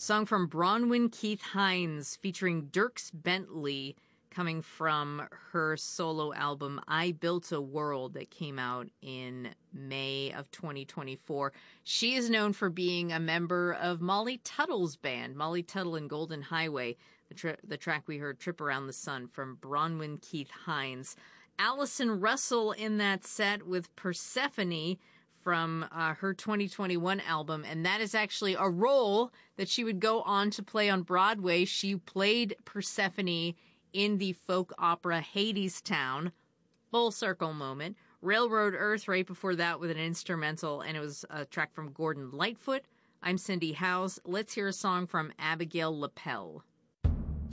Song from Bronwyn Keith Hines featuring Dierks Bentley, coming from her solo album I Built a World that came out in May of 2024. She is known for being a member of Molly Tuttle's band, Molly Tuttle and Golden Highway. The track we heard, Trip Around the Sun, from Bronwyn Keith Hines. Allison Russell in that set with Persephone from her 2021 album, and that is actually a role that she would go on to play on Broadway. She played Persephone in the folk opera Hadestown. Full circle moment. Railroad Earth right before that with an instrumental, and it was a track from Gordon Lightfoot. I'm Cindy Howes. Let's hear a song from Abigail Lapel.